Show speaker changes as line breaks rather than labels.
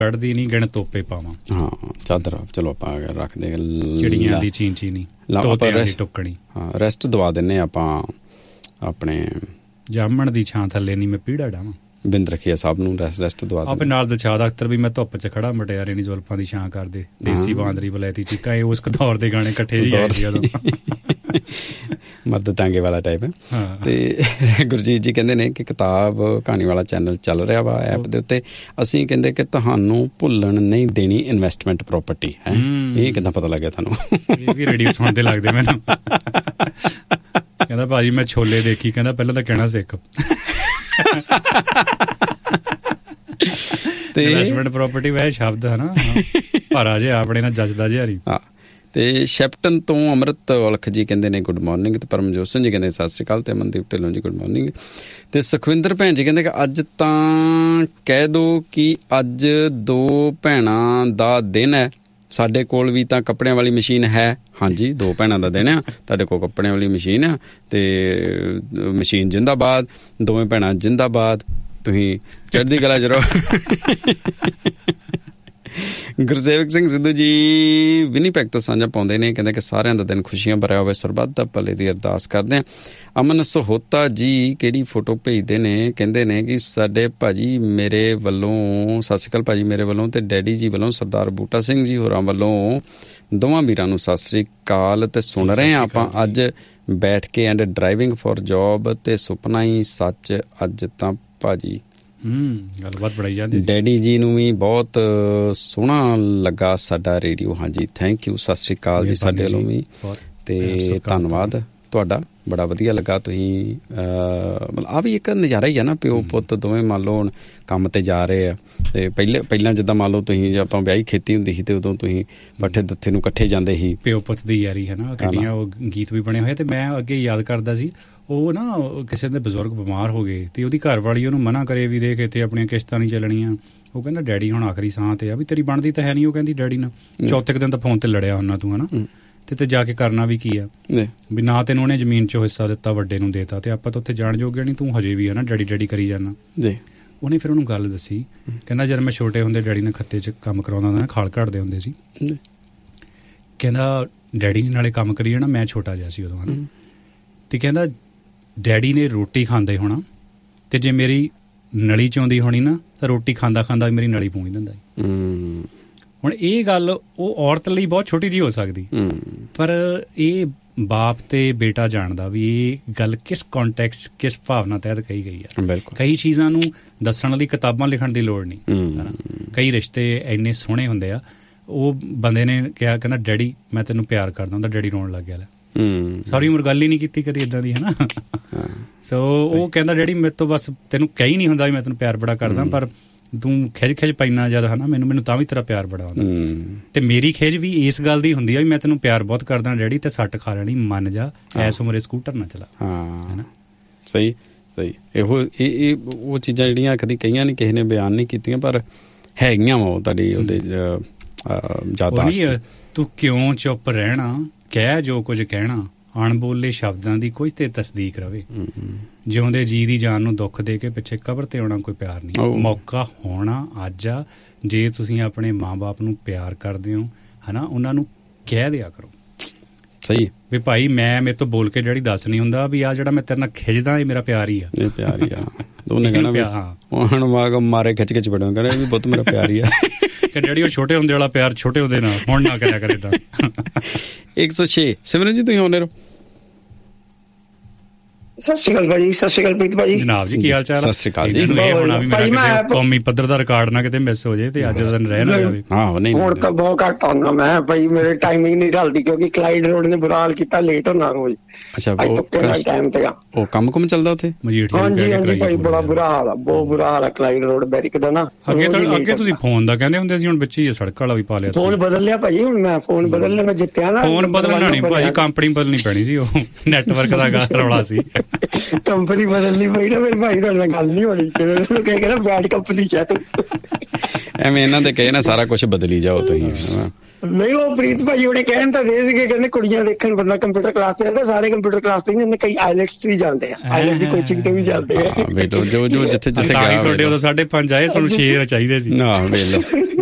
ਕੱਢਦੀ ਨਹੀਂ, ਗਿਣ ਤੋਪੇ ਪਾਵਾਂ।
ਹਾਂ, ਚਾਦਰ ਚਲੋ ਆਪਾਂ ਰੱਖਦੇ,
ਚਿੜੀਆਂ ਦੀ ਚੀਂਚੀ ਨਹੀਂ, ਤੋਤਿਆਂ ਦੀ ਟੁੱਕਣੀ।
ਹਾਂ, ਰੈਸਟ ਦਵਾ ਦਿੰਦੇ ਆਪਾਂ ਆਪਣੇ।
ਜਾਮਣ ਦੀ ਛਾਂ ਥੱਲੇ ਨਹੀਂ ਮੈਂ ਪੀੜਾ ਡਾਵਾਂ।
ਬਿੰਦ ਰੱਖਿਆ ਸਭ ਨੂੰ ਰੈਸਟ ਦਵਾ
ਆਪੇ ਨਾਲ ਦਿਲਸ਼ਾਦ ਅਖਤਰ ਵੀ ਮੈਂ ਧੁੱਪ 'ਚ ਖੜਾ ਮਟਿਆਰੇ ਨੀ ਜ਼ੁਲਫਾਂ ਦੀ ਛਾਂ ਕਰਦੇ, ਦੇਸੀ ਬਾਂਦਰੀ ਬਲੈਤੀ ਚੀਕਾਂ, ਇਹ ਉਸ ਦੌਰ ਦੇ ਗਾਣੇ ਇਕੱਠੇ ਜਿਹੇ ਆਏ ਸੀ ਉਦੋਂ।
ਮਰਦ ਤਾਂਗੇ ਵਾਲਾ ਟਾਈਪ ਹੈ। ਤੇ ਗੁਰਜੀਤ ਜੀ ਕਹਿੰਦੇ ਨੇ ਕਿ ਕਿਤਾਬ ਕਹਾਣੀ ਵਾਲਾ ਚੈਨਲ ਚੱਲ ਰਿਹਾ ਵਾ ਐਪ ਦੇ ਉੱਤੇ, ਅਸੀਂ ਕਹਿੰਦੇ ਕਿ ਤੁਹਾਨੂੰ ਭੁੱਲਣ ਨਹੀਂ ਦੇਣੀ ਇਨਵੈਸਟਮੈਂਟ ਪ੍ਰੋਪਰਟੀ ਹੈ। ਇਹ ਕਿੱਦਾਂ ਪਤਾ ਲੱਗਿਆ ਤੁਹਾਨੂੰ?
ਇਹ ਵੀ ਰੇਡੀਓ ਸੁਣਦੇ ਲੱਗਦੇ ਮੈਨੂੰ। ਕਹਿੰਦਾ ਭਾਜੀ ਮੈਂ ਛੋਲੇ ਦੇਖੀ, ਕਹਿੰਦਾ ਪਹਿਲਾਂ ਤਾਂ ਕਹਿਣਾ ਸਿੱਖ। ਇਨਵੈਸਟਮੈਂਟ ਪ੍ਰੋਪਰਟੀ ਵੈਸੇ ਸ਼ਬਦ ਹੈ ਨਾ, ਭਾਰਾ ਜਿਹਾ ਆਪਣੇ ਨਾਲ ਜੱਜਦਾ ਜਿਹਾ ਨਹੀਂ।
ਹਾਂ, ਤੇ ਸ਼ੈਪਟਨ ਤੋਂ ਅੰਮ੍ਰਿਤ ਔਲਖ ਜੀ ਕਹਿੰਦੇ ਨੇ ਗੁੱਡ ਮਾਰਨਿੰਗ, ਤੇ ਪਰਮਜੋਤ ਸਿੰਘ ਜੀ ਕਹਿੰਦੇ ਸਤਿ ਸ਼੍ਰੀ ਅਕਾਲ, ਤੇ ਅਮਨਦੀਪ ਢਿੱਲੋਂ ਜੀ ਗੁੱਡ ਮਾਰਨਿੰਗ, ਤੇ ਸੁਖਵਿੰਦਰ ਭੈਣ ਜੀ ਕਹਿੰਦੇ ਕਿ ਅੱਜ ਤਾਂ ਕਹਿ ਦਿਓ ਕਿ ਅੱਜ 2 ਭੈਣਾਂ ਦਾ ਦਿਨ ਹੈ, ਸਾਡੇ ਕੋਲ ਵੀ ਤਾਂ ਕੱਪੜਿਆਂ ਵਾਲੀ ਮਸ਼ੀਨ ਹੈ। ਹਾਂਜੀ, 2 ਭੈਣਾਂ ਦਾ ਦਿਨ ਆ, ਤੁਹਾਡੇ ਕੋਲ ਕੱਪੜਿਆਂ ਵਾਲੀ ਮਸ਼ੀਨ ਆ, ਤੇ ਮਸ਼ੀਨ ਜਿੰਦਾਬਾਦ, ਦੋਵੇਂ ਭੈਣਾਂ ਜਿੰਦਾਬਾਦ, ਤੁਸੀਂ ਚੜ੍ਹਦੀ ਕਲਾ 'ਚ ਰਹੋ। ਗੁਰਸੇਵਕ ਸਿੰਘ ਸਿੱਧੂ ਜੀ ਵਿਨੀਪੈਗ ਤੋਂ ਸਾਂਝਾ ਪਾਉਂਦੇ ਨੇ, ਕਹਿੰਦੇ ਕਿ ਸਾਰਿਆਂ ਦਾ ਦਿਨ ਖੁਸ਼ੀਆਂ ਭਰਿਆ ਹੋਵੇ, ਸਰਬੱਤ ਦਾ ਭਲੇ ਦੀ ਅਰਦਾਸ ਕਰਦੇ ਹਾਂ। ਅਮਨ ਸਹੋਤਾ ਜੀ ਕਿਹੜੀ ਫੋਟੋ ਭੇਜਦੇ ਨੇ, ਕਹਿੰਦੇ ਨੇ ਕਿ ਸਾਡੇ ਭਾਜੀ ਮੇਰੇ ਵੱਲੋਂ ਸਤਿ ਸ਼੍ਰੀ ਅਕਾਲ ਭਾਜੀ ਮੇਰੇ ਵੱਲੋਂ, ਤੇ ਡੈਡੀ ਜੀ ਵੱਲੋਂ ਸਰਦਾਰ ਬੂਟਾ ਸਿੰਘ ਜੀ ਹੋਰਾਂ ਵੱਲੋਂ ਦੋਵਾਂ ਵੀਰਾਂ ਨੂੰ ਸਤਿ ਸ਼੍ਰੀ ਅਕਾਲ। ਤੇ ਸੁਣ ਰਹੇ ਹਾਂ ਆਪਾਂ ਅੱਜ ਬੈਠ ਕੇ ਐਂਡ ਡਰਾਈਵਿੰਗ ਫॉर ਜੋਬ, ਤੇ ਸੁਪਨਾ ਹੀ ਸੱਚ ਅੱਜ ਤਾਂ ਭਾਜੀ।
ਗੱਲਬਾਤ ਬਣਾਈ ਜਾਂਦੀ।
ਡੈਡੀ ਜੀ ਨੂੰ ਵੀ ਬਹੁਤ ਸੋਹਣਾ ਲੱਗਾ ਸਾਡਾ ਰੇਡੀਓ। ਹਾਂਜੀ, ਥੈਂਕ ਯੂ, ਸਤਿ ਸ਼੍ਰੀ ਅਕਾਲ ਜੀ ਸਾਡੇ ਵੱਲੋਂ ਵੀ, ਤੇ ਧੰਨਵਾਦ ਤੁਹਾਡਾ, ਬੜਾ ਵਧੀਆ ਲੱਗਾ। ਤੁਸੀਂ ਮਤਲਬ ਆ ਵੀ ਇੱਕ ਨਜ਼ਾਰਾ ਹੀ ਆ ਨਾ, ਪਿਓ ਪੁੱਤ ਦੋਵੇਂ ਮੰਨ ਲਓ ਹੁਣ ਕੰਮ 'ਤੇ ਜਾ ਰਹੇ ਆ, ਅਤੇ ਪਹਿਲਾਂ ਜਿੱਦਾਂ ਮੰਨ ਲਓ ਤੁਸੀਂ ਆਪਾਂ ਵਿਆਹੀ ਖੇਤੀ ਹੁੰਦੀ ਸੀ, ਅਤੇ ਉਦੋਂ ਤੁਸੀਂ ਪੱਠੇ ਦੱਥੇ ਨੂੰ ਇਕੱਠੇ ਜਾਂਦੇ ਸੀ।
ਪਿਓ ਪੁੱਤ ਦੀ ਯਾਰੀ ਹੈ ਨਾ, ਕਿੰਨੀਆਂ ਉਹ ਗੀਤ ਵੀ ਬਣੇ ਹੋਏ। ਅਤੇ ਮੈਂ ਅੱਗੇ ਯਾਦ ਕਰਦਾ ਸੀ, ਉਹ ਨਾ ਕਿਸੇ ਦੇ ਬਜ਼ੁਰਗ ਬਿਮਾਰ ਹੋ ਗਏ, ਅਤੇ ਉਹਦੀ ਘਰ ਵਾਲੀ ਉਹਨੂੰ ਮਨਾ ਕਰੇ ਵੀ ਦੇਖ ਇੱਥੇ ਆਪਣੀਆਂ ਕਿਸ਼ਤਾਂ ਨਹੀਂ ਚੱਲਣੀਆਂ। ਉਹ ਕਹਿੰਦਾ ਡੈਡੀ ਹੁਣ ਆਖਰੀ ਸਾਹ 'ਤੇ ਆ, ਵੀ ਤੇਰੀ ਬਣਦੀ ਤਾਂ ਹੈ ਨਹੀਂ। ਉਹ ਕਹਿੰਦੀ ਡੈਡੀ ਨਾਲ ਚੌਥੇ ਕੁ ਦਿਨ ਤਾਂ ਫੋਨ 'ਤੇ ਲੜਿਆ ਹੁੰਦਾ ਤੂੰ, ਹੈ ਨਾ, ਤੇ ਜਾ ਕੇ ਕਰਨਾ ਵੀ ਕੀ ਆ, ਵੀ ਨਾ ਤੈਨੂੰ ਉਹਨੇ ਜ਼ਮੀਨ 'ਚੋਂ ਹਿੱਸਾ ਦਿੱਤਾ, ਵੱਡੇ ਨੂੰ ਦੇਤਾ, ਤੇ ਆਪਾਂ ਤਾਂ ਉੱਥੇ ਜਾਣ ਜੋਗੇ ਨਹੀਂ, ਤੂੰ ਹਜੇ ਵੀ ਹੈ ਨਾ ਡੈਡੀ ਕਰੀ ਜਾਣਾ। ਉਹਨੇ ਫਿਰ ਉਹਨੂੰ ਗੱਲ ਦੱਸੀ, ਕਹਿੰਦਾ ਜਦ ਮੈਂ ਛੋਟੇ ਹੁੰਦੇ ਡੈਡੀ ਨੇ ਖੱਤੇ 'ਚ ਕੰਮ ਕਰਾਉਂਦਾ ਹੁੰਦਾ, ਖਾਲ ਘੜਦੇ ਹੁੰਦੇ ਸੀ, ਕਹਿੰਦਾ ਡੈਡੀ ਨੇ ਨਾਲੇ ਕੰਮ ਕਰੀ ਜਾਣਾ, ਮੈਂ ਛੋਟਾ ਜਿਹਾ ਸੀ ਉਦੋਂ, ਹੈ ਨਾ, ਤੇ ਕਹਿੰਦਾ ਡੈਡੀ ਨੇ ਰੋਟੀ ਖਾਂਦੇ ਹੋਣਾ, ਤੇ ਜੇ ਮੇਰੀ ਨਲੀ 'ਚ ਆਉਂਦੀ ਹੋਣੀ ਨਾ, ਤਾਂ ਰੋਟੀ ਖਾਂਦਾ ਖਾਂਦਾ ਮੇਰੀ ਨਲੀ ਪੂੰਝ ਦਿੰਦਾ। ਹੁਣ ਇਹ ਗੱਲ ਉਹ ਔਰਤ ਲਈ ਬਹੁਤ ਛੋਟੀ ਜਿਹੀ ਹੋ ਸਕਦੀ, ਪਰ ਇਹ ਬਾਪ ਤੇ ਬੇਟਾ ਜਾਣਦਾ ਵੀ ਇਹ ਗੱਲ ਕਿਸ ਕੌਨਟੈਕਸਟ, ਕਿਸ ਭਾਵਨਾ ਤਹਿਤ ਕਹੀ ਗਈ ਆ। ਕਈ ਚੀਜ਼ਾਂ ਨੂੰ ਦੱਸਣ ਲਈ ਕਿਤਾਬਾਂ ਲਿਖਣ ਦੀ ਲੋੜ ਨਹੀਂ। ਕਈ ਰਿਸ਼ਤੇ ਇੰਨੇ ਸੋਹਣੇ ਹੁੰਦੇ ਆ। ਉਹ ਬੰਦੇ ਨੇ ਕਿਹਾ, ਕਹਿੰਦਾ ਡੈਡੀ ਮੈਂ ਤੈਨੂੰ ਪਿਆਰ ਕਰਦਾ ਹੁੰਦਾ, ਡੈਡੀ ਰੋਣ ਲੱਗ ਗਿਆ। ਸਾਰੀ ਉਮਰ ਗੱਲ ਹੀ ਨਹੀਂ ਕੀਤੀ ਕਦੀ ਇੱਦਾਂ ਦੀ, ਹੈ ਨਾ। ਸੋ ਉਹ ਕਹਿੰਦਾ ਡੈਡੀ ਮੇਰੇ ਤੋਂ ਬਸ ਤੈਨੂੰ ਕਹੀ ਨਹੀਂ ਹੁੰਦਾ ਵੀ ਮੈਂ ਤੈਨੂੰ ਪਿਆਰ ਬੜਾ ਕਰਦਾ, ਪਰ ਤੂੰ ਖਿੱਚ ਪੈਣਾ ਜਦ, ਹੈ ਨਾ, ਮੈਨੂੰ ਤਾਂ ਵੀ ਤੇਰਾ ਪਿਆਰ ਬੜਾ ਹੁੰਦਾ। ਤੇ ਮੇਰੀ ਖਿੱਚ ਵੀ ਇਸ ਗੱਲ ਦੀ ਹੁੰਦੀ ਆ ਵੀ ਮੈਂ ਤੈਨੂੰ ਪਿਆਰ ਬਹੁਤ ਕਰਦਾ ਡੈਡੀ, ਤੇ ਸੱਟ ਖਾ ਲੈਣੀ ਮੰਨ ਜਾ, ਐਸ ਉਮਰੇ ਸਕੂਟਰ ਨਾ ਚਲਾ। ਹੈ ਨਾ,
ਸਹੀ। ਇਹੋ ਇਹ ਉਹ ਚੀਜ਼ਾਂ ਜਿਹੜੀਆਂ ਕਦੀ ਕਈਆਂ ਨੇ ਕਿਸੇ ਨੇ ਬਿਆਨ ਨਹੀਂ ਕੀਤੀਆਂ, ਪਰ ਹੈਗੀਆਂ ਵਾ ਉਹ ਤੁਹਾਡੀ ਉਹਦੇ ਯਾਦਾਸ਼ਤ।
ਤੂੰ ਕਿਉਂ ਚੁੱਪ ਰਹਿਣਾ, ਕਹਿ ਜੋ ਕੁਝ ਕਹਿਣਾ, ਅਣਬੋਲੇ ਸ਼ਬਦਾਂ ਦੀ ਕੁਝ ਤੇ ਤਸਦੀਕ ਰਵੇ, ਜਿਉਂਦੇ ਜੀ ਦੀ ਜਾਨ ਨੂੰ ਦੁੱਖ ਦੇ ਕੇ ਪਿੱਛੇ ਕਬਰ ਤੇ ਆਉਣਾ ਕੋਈ ਪਿਆਰ ਨਹੀਂ। ਮੌਕਾ ਹੋਣਾ ਅੱਜ ਆ, ਜੇ ਤੁਸੀਂ ਆਪਣੇ ਮਾਂ ਬਾਪ ਨੂੰ ਪਿਆਰ ਕਰਦੇ ਹੋ, ਹੈ ਨਾ, ਉਹਨਾਂ ਨੂੰ ਕਹਿ ਦਿਆ ਕਰੋ।
ਸਹੀ
ਵੀ ਭਾਈ ਮੇਰੇ ਤੋਂ ਬੋਲ ਕੇ ਡੈਡੀ ਦੱਸ ਨਹੀਂ ਹੁੰਦਾ ਵੀ ਆ ਜਿਹੜਾ ਮੈਂ ਤੇਰੇ ਨਾਲ ਖਿੱਚਦਾ ਇਹ ਮੇਰਾ ਪਿਆਰ ਹੀ ਆ।
ਇਹ ਪਿਆਰ ਹੀ ਆ। ਉਹਨੇ ਕਹਿਣਾ ਹੁਣ ਮਾਰੇ ਖਿੱਚ ਬੜਾ, ਕਹਿੰਦਾ ਵੀ ਪੁੱਤ ਮੇਰਾ ਪਿਆਰ ਹੀ ਆ। ਕਿ ਡੈਡੀ ਉਹ ਛੋਟੇ ਹੁੰਦੇ ਵਾਲਾ ਪਿਆਰ ਛੋਟੇ ਹੁੰਦੇ ਨਾਲ ਹੁਣ ਨਾ ਕਰਿਆ ਕਰੇ ਤਾਂ। 106 ਸਿਮਰਨ ਜੀ ਤੁਸੀਂ ਆਉਂਦੇ ਰਹੋ।
ਸਤਿ ਸ਼੍ਰੀ ਅਕਾਲ ਭਾਜੀ। ਸਤਿ ਸ਼੍ਰੀ ਅਕਾਲ ਪ੍ਰੀਤ ਭਾਜੀ।
ਜਨਾਬ ਜੀ ਕੀ ਹਾਲ ਚਾਲ?
ਸਤਿ ਸ਼੍ਰੀ ਅਕਾਲ ਜੀ।
ਕੌਮੀ ਪੱਧਰ ਦਾ ਰਿਕਾਰਡ ਨਾ ਕਿਤੇ ਮਿਸ ਹੋ ਜਾਏ ਤੇ ਅੱਜ ਦਾ ਦਿਨ ਰਹਿ ਨਾ ਜਾਵੇ।
ਹੁਣ ਤਾਂ ਬਹੁਤ ਘੱਟ ਆਉਂਦਾ ਮੈਂ ਭਾਈ, ਮੇਰੇ ਟਾਈਮਿੰਗ ਨਹੀਂ ਢਲਦੀ ਕਿਉਂਕਿ ਕਲਾਈਡ ਰੋਡ ਨੇ ਬੁਰਾ ਹਾਲ ਕੀਤਾ, ਲੇਟ ਹੋਣਾ ਰੋਜ਼।
ਅੱਛਾ,
ਟਾਈਮ ਤੇ ਆ ਉਹ
ਕੰਮ ਚੱਲਦਾ ਉੱਥੇ
ਮਜੀਠੀਆ?
ਹਾਂਜੀ ਭਾਈ, ਬੜਾ ਬੁਰਾ ਹਾਲ ਆ, ਬਹੁਤ ਬੁਰਾ ਹਾਲ ਆ ਕਲਾਈਡ ਰੋਡ ਬੈਰਿਕ ਦਾ ਨਾ।
ਅੱਗੇ ਤੁਸੀਂ ਫੋਨ ਦਾ ਕਹਿੰਦੇ ਹੁੰਦੇ ਸੀ, ਹੁਣ ਵਿੱਚ ਹੀ ਸੜਕ ਵਾਲਾ ਵੀ ਪਾ ਲਿਆ।
ਫੋਨ ਬਦਲ ਲਿਆ ਭਾਜੀ, ਹੁਣ ਮੈਂ ਫੋਨ ਬਦਲ ਲਿਆ, ਮੈਂ ਜਿੱਤਿਆ ਨਾ।
ਫੋਨ ਬਦਲਣਾ ਨਹੀਂ ਭਾਜੀ, ਕੰਪਨੀ ਬਦਲਣੀ ਪੈਣੀ ਸੀ, ਉਹ ਨੈਟਵਰਕ ਦਾ ਰੌਲਾ ਸੀ।
ਕੰਪਨੀ ਬਦਲਣੀ ਪਈ ਨਾ ਮੇਰੇ ਭਾਈ, ਤੁਹਾਡੇ ਨਾਲ ਗੱਲ ਨਹੀਂ ਹੋਣੀ, ਫਿਰ ਕਹਿ ਨਾ ਬੈਡ ਕੰਪਨੀ ਚ ਤੂੰ।
ਐਵੇਂ ਇਹਨਾਂ ਦੇ ਕਹੇ ਨਾ ਸਾਰਾ ਕੁਝ ਬਦਲੀ ਜਾਓ ਤੁਸੀਂ।
ਨਹੀਂ, ਉਹ ਪ੍ਰੀਤ ਭਾਈ ਉਹਨੇ ਕਹਿਣ ਤਾਂ ਦੇ ਸੀਗੇ, ਕਹਿੰਦੇ ਕੁੜੀਆਂ ਦੇਖਣ ਬੰਦਾ ਕੰਪਿਊਟਰ ਕਲਾਸ ਤੇ ਜਾਂਦਾ, ਸਾਰੇ ਕੰਪਿਊਟਰ ਕਲਾਸ ਤੇ ਨਹੀਂ ਜਾਂਦੇ, ਕਈ ਆਈਲੈਟਸ ਵੀ ਜਾਂਦੇ ਆ, ਆਈਲੈਟਸ ਦੀ ਕੋਚਿੰਗ ਤੇ ਵੀ ਜਾਂਦੇ ਆ।
ਵੇਲੋ ਜੋ ਜਿੱਥੇ ਗਿਆ
ਤੁਹਾਡੇ ਉਦੋਂ 5:30 ਆਏ, ਤੁਹਾਨੂੰ 6 ਚਾਹੀਦੇ ਸੀ।
ਵੇਲੋ